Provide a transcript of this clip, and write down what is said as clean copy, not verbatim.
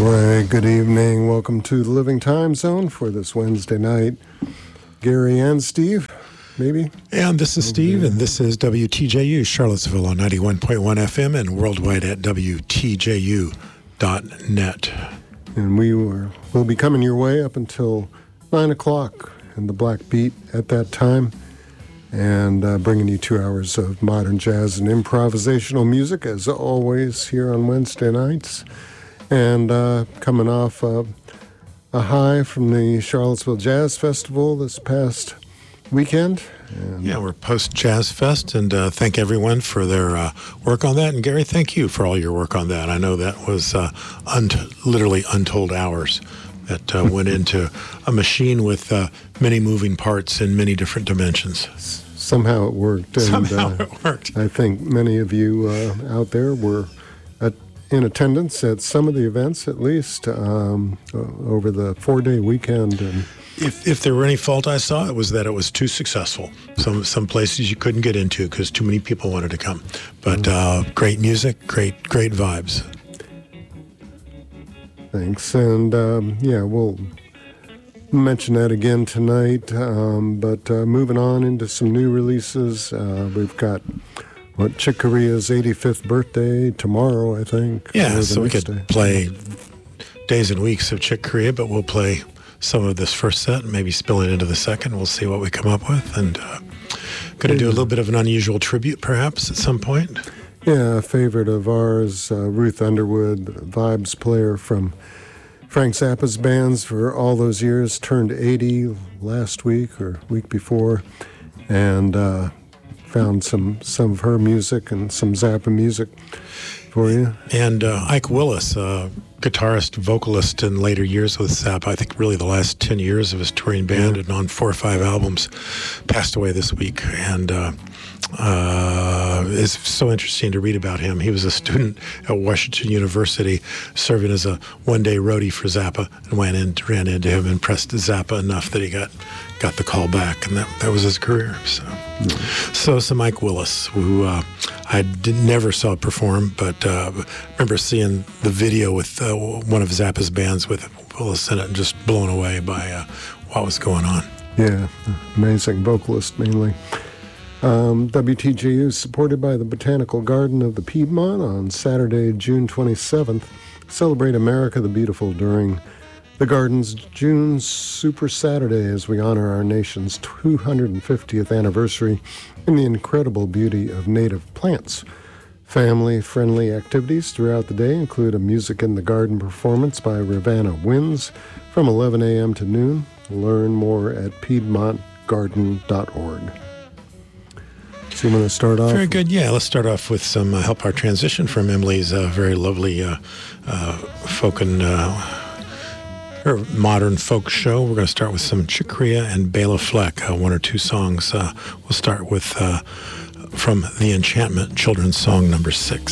right, good evening. Welcome to the Living Time Zone for this Wednesday night. Gary and Steve, maybe? And this is Steve, and this is WTJU, Charlottesville on 91.1 FM and worldwide at WTJU.net. And we'll be coming your way up until 9 o'clock in the Black Beat at that time, and bringing you 2 hours of modern jazz and improvisational music, as always, here on Wednesday nights. And coming off a high from the Charlottesville Jazz Festival this past weekend. And yeah, we're post-Jazz Fest, and thank everyone for their work on that. And Gary, thank you for all your work on that. I know that was literally untold hours that went into a machine with many moving parts in many different dimensions. Somehow it worked. And, it worked. I think many of you out there were in attendance at some of the events, at least, over the 4-day weekend. And if there were any fault I saw, it was that it was too successful. Some places you couldn't get into because too many people wanted to come. But great music, great vibes. Thanks. And we'll mention that again tonight. But moving on into some new releases, we've got Chick Corea's 85th birthday tomorrow, I think. Yeah, so we could play days and weeks of Chick Corea, but we'll play some of this first set and maybe spill it into the second. We'll see what we come up with. And going to do a little bit of an unusual tribute, perhaps, at some point. Yeah, a favorite of ours, Ruth Underwood, vibes player from Frank Zappa's bands for all those years, turned 80 last week or week before, and found some of her music and some Zappa music for you. And Ike Willis, guitarist, vocalist in later years with Zappa, I think really the last 10 years of his touring band, and on 4 or 5 albums, passed away this week. And it's so interesting to read about him. He was a student at Washington University, serving as a one-day roadie for Zappa, and ran into him, impressed Zappa enough that he got the call back, and that was his career. So some Mike Willis, who I never saw perform, but remember seeing the video with one of Zappa's bands with Willis in it, and just blown away by what was going on. Yeah, amazing vocalist mainly. WTJU is supported by the Botanical Garden of the Piedmont on Saturday, June 27th. Celebrate America the Beautiful during the Garden's June Super Saturday as we honor our nation's 250th anniversary in the incredible beauty of native plants. Family-friendly activities throughout the day include a Music in the Garden performance by Ravanna Winds from 11 a.m. to noon. Learn more at piedmontgarden.org. So you want to start off? Very good. Yeah, let's start off with some Help Our Transition from Emily's very lovely folk and modern folk show. We're going to start with some Chick Corea and Bela Fleck, 1 or 2 songs. We'll start with from The Enchantment, children's song number 6.